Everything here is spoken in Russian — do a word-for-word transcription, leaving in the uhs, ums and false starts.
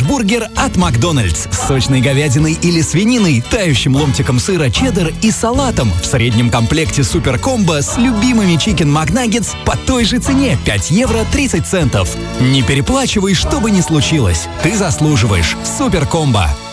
бургер от Макдональдс с сочной говядиной или свининой, тающим ломтиком сыра чеддер и салатом в среднем комплекте супер-комбо с любимыми чикен макнаггетс по той же цене пять евро тридцать центов. Не переплачивай, что бы ни случилось. Ты заслуживаешь. Супер-комбо.